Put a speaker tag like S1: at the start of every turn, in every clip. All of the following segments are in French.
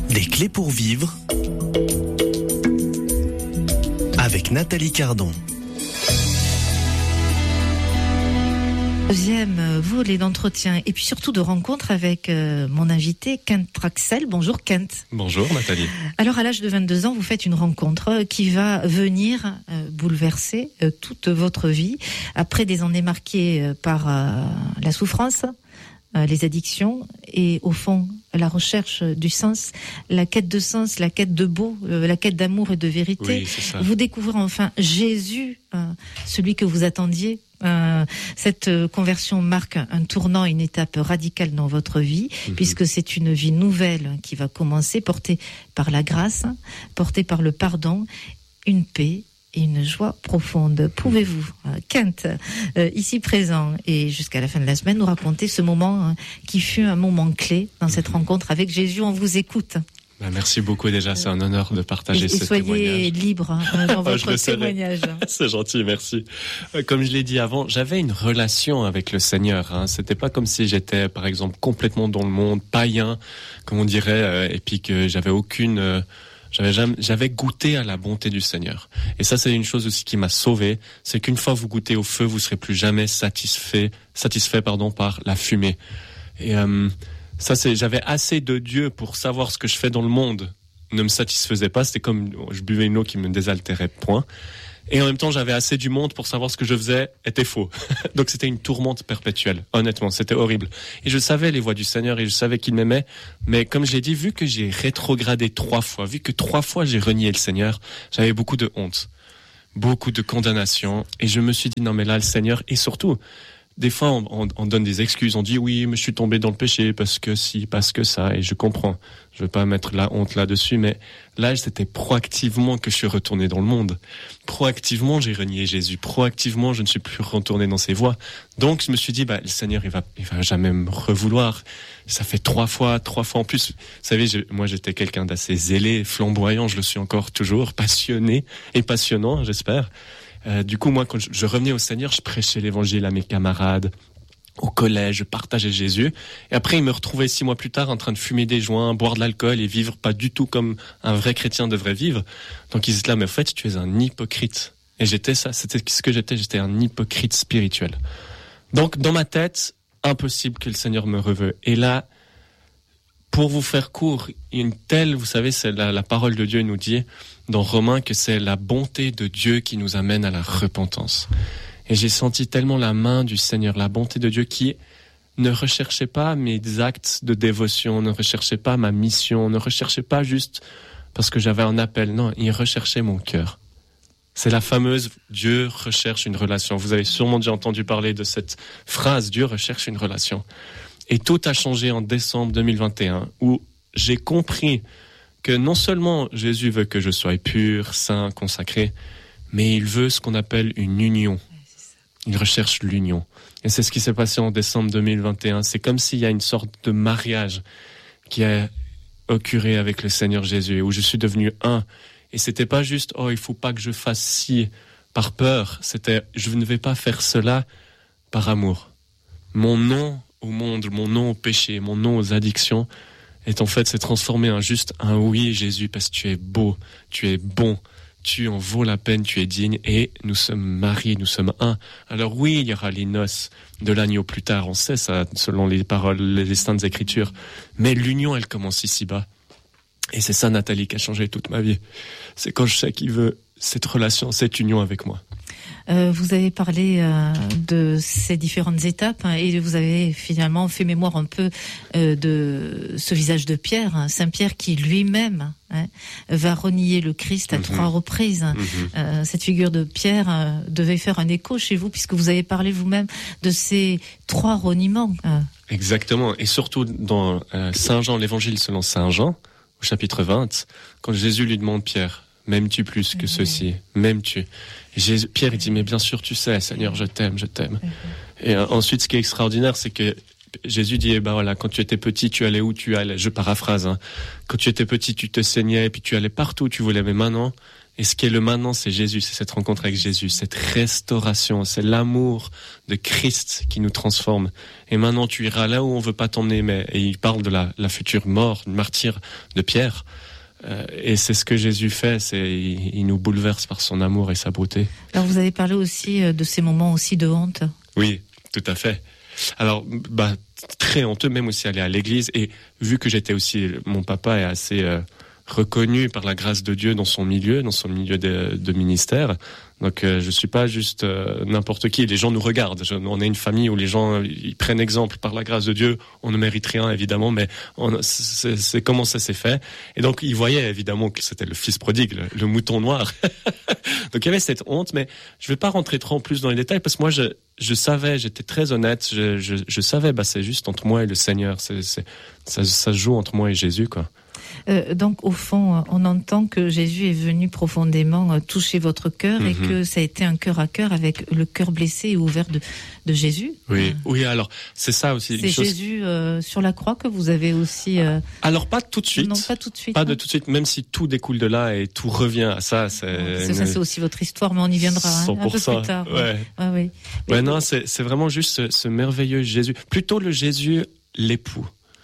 S1: Des clés pour vivre avec Nathalie Cardon.
S2: Deuxième volet d'entretien et puis surtout de rencontre avec mon invité Kent Traxel. Bonjour Kent.
S3: Bonjour Nathalie. Alors
S2: à l'âge de 22 ans, vous faites une rencontre qui va venir bouleverser toute votre vie après des années marquées par la souffrance, les addictions et au fond la recherche du sens, la quête de sens, la quête de beau, la quête d'amour et de vérité.
S3: Oui, c'est ça.
S2: Vous découvrez enfin Jésus, celui que vous attendiez. Cette conversion marque un tournant, une étape radicale dans votre vie, puisque c'est une vie nouvelle qui va commencer, portée par la grâce, portée par le pardon, une paix et une joie profonde. Pouvez-vous, Kent, ici présent et jusqu'à la fin de la semaine, nous raconter ce moment qui fut un moment clé dans cette rencontre avec Jésus? On vous écoute.
S3: Merci beaucoup déjà, c'est un honneur de partager ce témoignage.
S2: Soyez libre dans votre témoignage.
S3: C'est gentil, merci. Comme je l'ai dit avant, j'avais une relation avec le Seigneur. C'était pas comme si j'étais, par exemple, complètement dans le monde, païen, comme on dirait, et puis que j'avais aucune... J'avais goûté à la bonté du Seigneur. Et ça, c'est une chose aussi qui m'a sauvé. C'est qu'une fois vous goûtez au feu, vous serez plus jamais satisfait par la fumée. Et j'avais assez de Dieu pour savoir ce que je fais dans le monde. Ne me satisfaisait pas. C'était comme je buvais une eau qui me désaltérait, point. Et en même temps, j'avais assez du monde pour savoir ce que je faisais était faux. Donc c'était une tourmente perpétuelle. Honnêtement, c'était horrible. Et je savais les voies du Seigneur et je savais qu'il m'aimait. Mais comme je l'ai dit, vu que j'ai rétrogradé 3 fois, vu que 3 fois j'ai renié le Seigneur, j'avais beaucoup de honte, beaucoup de condamnation. Et je me suis dit, non mais là, le Seigneur, et surtout... Des fois, on donne des excuses. On dit oui, mais je suis tombé dans le péché parce que si, parce que ça. Et je comprends. Je veux pas mettre la honte là-dessus, mais là, c'était proactivement que je suis retourné dans le monde. Proactivement, j'ai renié Jésus. Proactivement, je ne suis plus retourné dans ses voies. Donc, je me suis dit, le Seigneur, il va jamais me revouloir. Ça fait 3 fois en plus. Vous savez, moi, j'étais quelqu'un d'assez zélé, flamboyant. Je le suis encore toujours, passionné et passionnant, j'espère. Du coup, moi, quand je revenais au Seigneur, je prêchais l'évangile à mes camarades, au collège, je partageais Jésus. Et après, ils me retrouvaient 6 mois plus tard en train de fumer des joints, boire de l'alcool et vivre pas du tout comme un vrai chrétien devrait vivre. Donc, ils étaient là, mais en fait, tu es un hypocrite. Et c'était ce que j'étais un hypocrite spirituel. Donc, dans ma tête, impossible que le Seigneur me reveuille. Et là, pour vous faire court, vous savez, c'est la parole de Dieu nous dit dans Romains que c'est la bonté de Dieu qui nous amène à la repentance. Et j'ai senti tellement la main du Seigneur, la bonté de Dieu qui ne recherchait pas mes actes de dévotion, ne recherchait pas ma mission, ne recherchait pas juste parce que j'avais un appel. Non, il recherchait mon cœur. C'est la fameuse « Dieu recherche une relation ». Vous avez sûrement déjà entendu parler de cette phrase « Dieu recherche une relation ». Et tout a changé en décembre 2021, où j'ai compris que non seulement Jésus veut que je sois pur, saint, consacré, mais il veut ce qu'on appelle une union. Il recherche l'union. Et c'est ce qui s'est passé en décembre 2021. C'est comme s'il y a une sorte de mariage qui a occurré avec le Seigneur Jésus, où je suis devenu un. Et c'était pas juste « Oh, il faut pas que je fasse ci par peur ». C'était « Je ne vais pas faire cela par amour ». Mon nom au monde, mon non au péché, mon non aux addictions, est en fait s'est transformé en juste un oui Jésus, parce que tu es beau, tu es bon, tu en vaux la peine, tu es digne, et nous sommes mariés, nous sommes un. Alors oui, il y aura les noces de l'agneau plus tard, on sait ça, selon les paroles, les saintes écritures, mais l'union, elle commence ici-bas. Et c'est ça, Nathalie, qui a changé toute ma vie. C'est quand je sais qu'il veut cette relation, cette union avec moi.
S2: Vous avez parlé de ces différentes étapes et vous avez finalement fait mémoire un peu de ce visage de Pierre, Saint Pierre qui lui-même va renier le Christ à 3 reprises. Cette figure de Pierre devait faire un écho chez vous puisque vous avez parlé vous-même de ces 3 reniements.
S3: Exactement, et surtout dans Saint Jean, l'évangile selon Saint Jean, au chapitre 20, quand Jésus lui demande Pierre, m'aimes-tu plus que ceci? M'aimes-tu? Pierre, il dit, mais bien sûr, tu sais, Seigneur, je t'aime. Et ensuite, ce qui est extraordinaire, c'est que Jésus dit, voilà, quand tu étais petit, tu allais où tu allais? Je paraphrase, Quand tu étais petit, tu te saignais, et puis tu allais partout où tu voulais, mais maintenant, Et ce qui est le maintenant, c'est Jésus, c'est cette rencontre avec Jésus, cette restauration, c'est l'amour de Christ qui nous transforme. Et maintenant, tu iras là où on veut pas t'emmener, et il parle de la future mort, le martyre de Pierre. Et c'est ce que Jésus fait, il nous bouleverse par son amour et sa beauté.
S2: Alors vous avez parlé aussi de ces moments aussi de honte.
S3: Oui, tout à fait. Alors, très honteux, même aussi aller à l'église. Et vu que mon papa est assez reconnu par la grâce de Dieu dans son milieu de ministère. Donc je suis pas juste n'importe qui. Les gens nous regardent. On est une famille où les gens ils prennent exemple par la grâce de Dieu. On ne mérite rien évidemment, mais c'est comment ça s'est fait. Et donc ils voyaient évidemment que c'était le fils prodigue, le mouton noir. Donc il y avait cette honte, mais je vais pas rentrer trop en plus dans les détails parce que moi je savais, j'étais très honnête. Je savais, c'est juste entre moi et le Seigneur. Ça se joue entre moi et Jésus, quoi.
S2: Donc au fond, on entend que Jésus est venu profondément toucher votre cœur et que ça a été un cœur à cœur avec le cœur blessé et ouvert de Jésus.
S3: Oui, alors c'est ça aussi.
S2: C'est Jésus sur la croix que vous avez aussi...
S3: Alors pas tout de suite.
S2: Non, pas tout de suite.
S3: Pas de tout de suite, même si tout découle de là et tout revient à ça.
S2: C'est aussi votre histoire, mais on y viendra
S3: 100%,
S2: un peu plus tard.
S3: Ouais.
S2: Oui.
S3: Non, c'est vraiment juste ce merveilleux Jésus. Plutôt le Jésus, l'époux.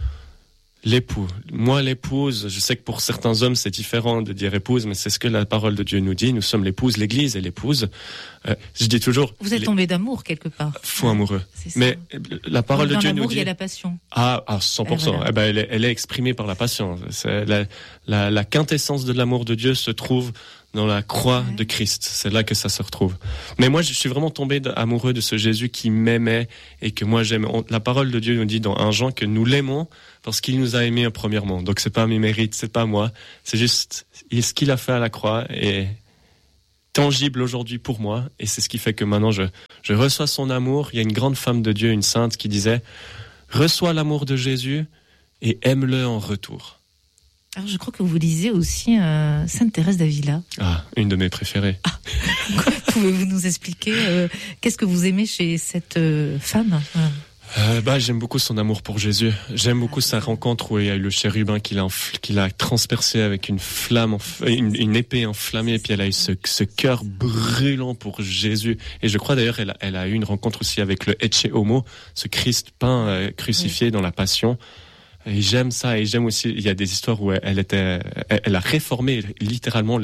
S3: L'époux. Moi, l'épouse, je sais que pour certains hommes, c'est différent de dire épouse, mais c'est ce que la parole de Dieu nous dit. Nous sommes l'épouse, l'Église est l'épouse. Je dis toujours...
S2: Vous êtes tombé d'amour, quelque part.
S3: Fou amoureux. Mais la parole de Dieu nous dit...
S2: il y a la passion.
S3: Ah 100%. Voilà. Elle est exprimée par la passion. C'est la quintessence de l'amour de Dieu se trouve dans la croix de Christ. C'est là que ça se retrouve. Mais moi, je suis vraiment tombé amoureux de ce Jésus qui m'aimait et que moi j'aime. La parole de Dieu nous dit dans 1 Jean que nous l'aimons parce qu'il nous a aimés premièrement. Donc c'est pas mes mérites, c'est pas moi. C'est juste ce qu'il a fait à la croix est tangible aujourd'hui pour moi. Et c'est ce qui fait que maintenant je reçois son amour. Il y a une grande femme de Dieu, une sainte, qui disait « Reçois l'amour de Jésus et aime-le en retour ».
S2: Alors je crois que vous lisez aussi Sainte Thérèse d'Avila.
S3: Ah, une de mes préférées.
S2: Pouvez-vous nous expliquer qu'est-ce que vous aimez chez cette femme ?
S3: J'aime beaucoup son amour pour Jésus. J'aime beaucoup sa rencontre où il y a eu le chérubin qui l'a transpercé avec une flamme, une épée enflammée, et puis elle a eu ce cœur brûlant pour Jésus. Et je crois d'ailleurs elle a eu une rencontre aussi avec le Ecce Homo, ce Christ peint crucifié dans la Passion. Et j'aime ça, et j'aime aussi, il y a des histoires où elle a réformé littéralement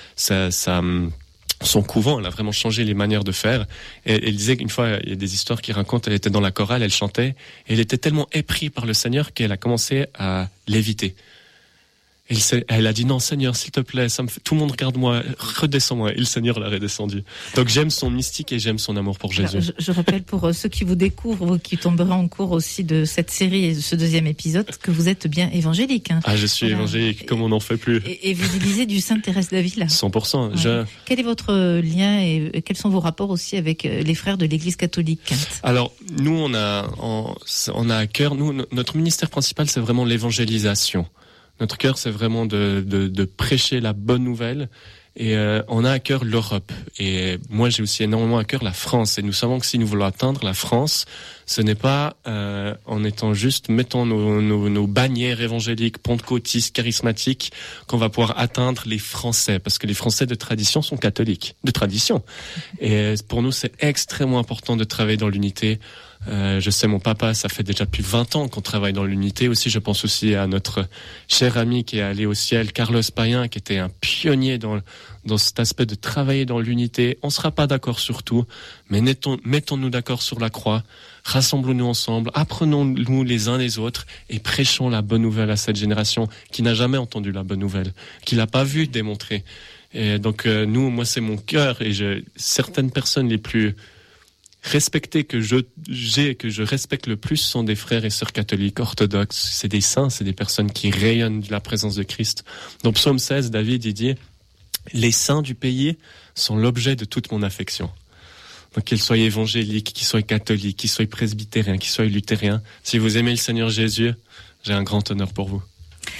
S3: son couvent, elle a vraiment changé les manières de faire. Et elle disait qu'une fois, il y a des histoires qui racontent, elle était dans la chorale, elle chantait, et elle était tellement éprise par le Seigneur qu'elle a commencé à léviter. Elle a dit non Seigneur s'il te plaît, tout le monde regarde moi, redescends-moi, et le Seigneur l'a redescendu. Donc j'aime son mystique et j'aime son amour pour Jésus.
S2: Alors, je rappelle pour ceux qui vous découvrent, qui tomberaient en cours aussi de cette série et de ce 2e épisode, que vous êtes bien évangélique. Hein.
S3: Ah je suis évangélique, comme on n'en fait plus.
S2: Et vous lisez du Sainte Thérèse d'Avila.
S3: 100%.
S2: Ouais. Quel est votre lien et quels sont vos rapports aussi avec les frères de l'Église catholique ?
S3: Alors nous on a à cœur, notre ministère principal c'est vraiment l'évangélisation. Notre cœur, c'est vraiment de prêcher la bonne nouvelle. Et on a à cœur l'Europe. Et moi, j'ai aussi énormément à cœur la France. Et nous savons que si nous voulons atteindre la France, ce n'est pas en étant juste, mettons nos bannières évangéliques, pentecôtistes, charismatiques, qu'on va pouvoir atteindre les Français. Parce que les Français de tradition sont catholiques. De tradition. Et pour nous, c'est extrêmement important de travailler dans l'unité. Je sais, mon papa, ça fait déjà plus 20 ans qu'on travaille dans l'unité. Aussi, je pense aussi à notre cher ami qui est allé au ciel, Carlos Payen, qui était un pionnier dans cet aspect de travailler dans l'unité. On sera pas d'accord sur tout, mais mettons-nous d'accord sur la croix, rassemblons-nous ensemble, apprenons-nous les uns les autres et prêchons la bonne nouvelle à cette génération qui n'a jamais entendu la bonne nouvelle, qui l'a pas vu démontrer. Et donc, moi, c'est mon cœur et certaines personnes les plus respectés que je respecte le plus sont des frères et sœurs catholiques orthodoxes. C'est des saints, c'est des personnes qui rayonnent de la présence de Christ. Dans Psaume 16, David, il dit « Les saints du pays sont l'objet de toute mon affection ». Donc qu'ils soient évangéliques, qu'ils soient catholiques, qu'ils soient presbytériens, qu'ils soient luthériens. Si vous aimez le Seigneur Jésus, j'ai un grand honneur pour vous.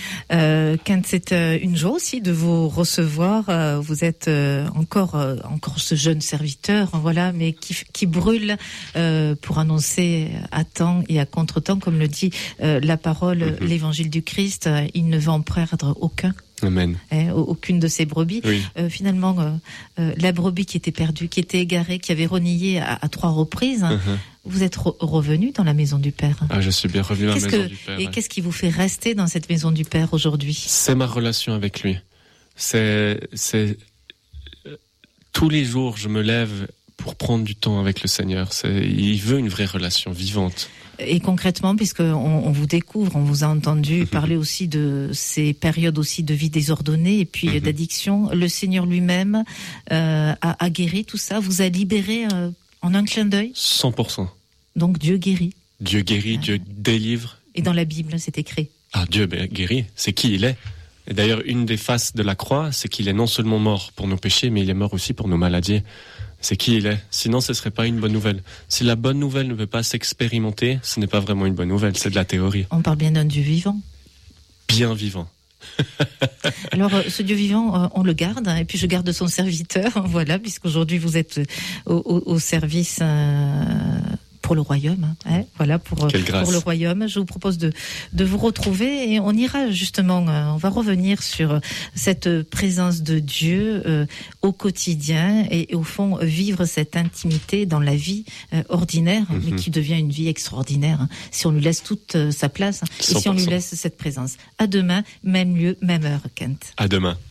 S2: Kent, c'est une joie aussi de vous recevoir. Vous êtes encore ce jeune serviteur, voilà, mais qui brûle pour annoncer à temps et à contre-temps, comme le dit la parole, l'évangile du Christ. Il ne va en perdre aucun.
S3: Amen.
S2: Aucune de ces brebis.
S3: Oui.
S2: Finalement, la brebis qui était perdue, qui était égarée, qui avait renié à 3 reprises, vous êtes revenu dans la maison du Père.
S3: Ah, je suis bien revenu dans la maison du Père.
S2: Et qu'est-ce qui vous fait rester dans cette maison du Père aujourd'hui?
S3: C'est ma relation avec lui. C'est tous les jours, je me lève pour prendre du temps avec le Seigneur. Il veut une vraie relation vivante.
S2: Et concrètement, puisqu'on vous découvre, on vous a entendu parler aussi de ces périodes aussi de vie désordonnée et puis d'addiction, le Seigneur lui-même a guéri tout ça, vous a libéré en un clin d'œil?
S3: 100%.
S2: Donc Dieu guérit.
S3: Dieu guérit, Dieu délivre.
S2: Et dans la Bible, c'est écrit.
S3: Ah, Dieu guérit, c'est qui il est. Et d'ailleurs, une des faces de la croix, c'est qu'il est non seulement mort pour nos péchés, mais il est mort aussi pour nos maladies. C'est qui il est. Sinon, ce serait pas une bonne nouvelle. Si la bonne nouvelle ne veut pas s'expérimenter, ce n'est pas vraiment une bonne nouvelle, c'est de la théorie.
S2: On parle bien d'un Dieu vivant.
S3: Bien vivant.
S2: Alors, ce Dieu vivant, on le garde, et puis je garde son serviteur, voilà, puisqu'aujourd'hui vous êtes au service pour le royaume, voilà, pour le royaume. Je vous propose de vous retrouver et on ira justement, on va revenir sur cette présence de Dieu au quotidien et au fond vivre cette intimité dans la vie ordinaire, mais qui devient une vie extraordinaire si on lui laisse toute sa place et si on lui laisse cette présence. À demain, même lieu, même heure, Kent.
S3: À demain.